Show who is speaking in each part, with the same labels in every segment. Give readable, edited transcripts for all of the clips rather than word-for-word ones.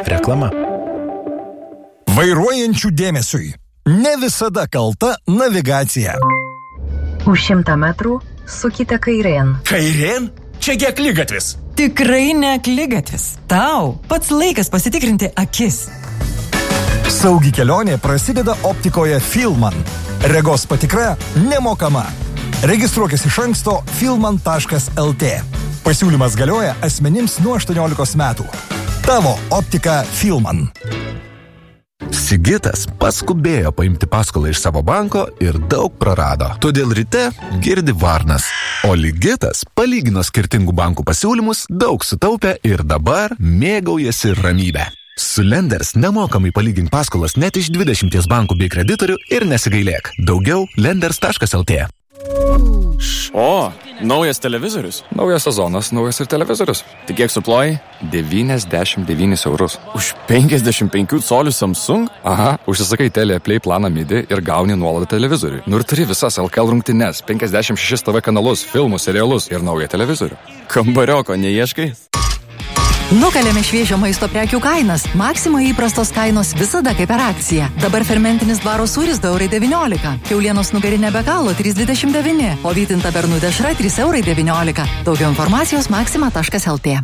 Speaker 1: Reklama.
Speaker 2: Vairuojančių dėmesiui. Ne visada kalta navigacija.
Speaker 3: Už 100 metrų sukite kairėn.
Speaker 4: Kairėn? Čiagi akligatvis.
Speaker 5: Tikrai ne akligatvis. Tau pats laikas pasitikrinti akis.
Speaker 2: Saugi kelionė prasideda optikoje Filman. Regos patikra nemokama. Registruokis iš anksto filman.lt. Pasiūlymas galioja asmenims nuo 18 metų. Tavo optika Filman.
Speaker 1: Sigitas paskubėjo paimti paskolą iš savo banko ir daug prarado. Todėl ryte girdi varnas. O Ligitas palygino skirtingų bankų pasiūlymus, daug sutaupė ir dabar mėgaujasi ramybę. Su Lenders nemokamai palygink paskolas net iš 20 bankų bei kreditorių ir nesigailėk. Daugiau lenders.lt.
Speaker 4: O, naujas televizorius.
Speaker 6: Naujas sezonas, naujas ir televizorius.
Speaker 4: Tai kiek suploji?
Speaker 6: 99 eurus.
Speaker 4: Už 55 colių Samsung?
Speaker 6: Aha, užsisakai Telia Play planą MIDI ir gauni nuolaidą televizoriui. Nu ir turi visas LKL rungtynes, 56 TV kanalus, filmus, serialus ir naują televizorių.
Speaker 4: Kambarioko neieškai?
Speaker 5: Nukalėme šviežio maisto prekių kainas. Maxima įprastos kainos visada kaip per akciją. Dabar fermentinis dvaro sūris 2,19 €. Kiaulienos nugarinė be galo 3,29 €. O vytinta bernų dešra 3,19 €. Daugiau informacijos maxima.lt.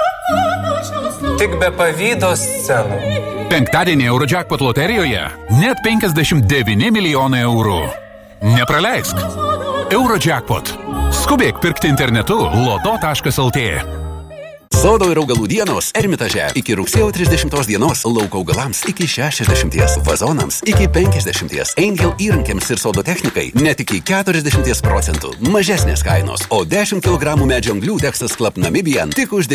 Speaker 7: Tik be pavydo scenų.
Speaker 8: Penktadienį Eurojackpot loterijoje net 59 milijonai eurų. Nepraleisk. Eurojackpot. Skubėk pirkti internetu loto.lt.
Speaker 9: Sodo ir augalų dienos Ermitaže iki rugsėjo 30 dienos, lauko augalams iki 60, vazonams iki 50, Angel įrankiams ir sodo technikai net iki 40% mažesnės kainos, o 10 kg medžio anglių Texas Club Namibian tik už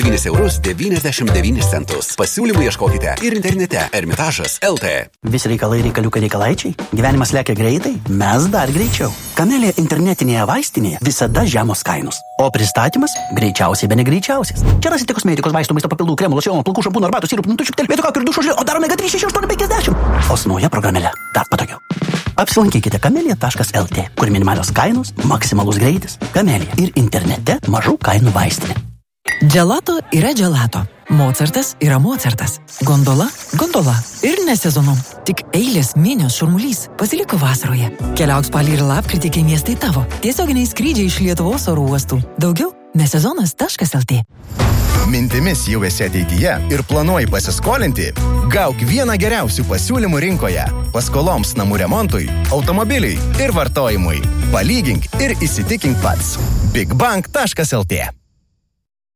Speaker 9: 9,99 €. Pasiūlymų ieškokite ir internete Ermitažas LT.
Speaker 10: Visi reikalai reikaliukai reikalaičiai, gyvenimas lekia greitai, mes dar greičiau. Kamelė internetinėje vaistinėje visada žemos kainos, o pristatymas greičiausiai be negreičiausias. Čia rasite kosmetikos, vaistų, maisto papildų, kremų, locionų, plaukų, šampūnų, arbatų, sirupų, nutučių, vietoj kaukių ir dušo želė, o dar omega 3, 6, 8, 50. O su nauja programėle dar patogiau. Apsilankykite kamelija.lt, kur minimalios kainos, maksimalus greitis. Kamelija ir internete mažų kainų vaistinė.
Speaker 5: Gelato yra gelato. Mocartas yra Mocartas. Gondola – gondola. Ir ne sezonu. Tik eilės, minios, šurmulys. Pasiliko vasaroje. Keliauk spalį ir lapkritį, kai miestai tavo. Tiesioginiai skrydžiai iš Lietuvos oro uostų. Daugiau nesezonas.lt.
Speaker 11: Mintimis jau esi ateityje ir planuoji pasiskolinti? Gauk vieną geriausių pasiūlymų rinkoje. Paskoloms namų remontui, automobiliui ir vartojimui. Palygink ir įsitikink pats. bigbank.lt.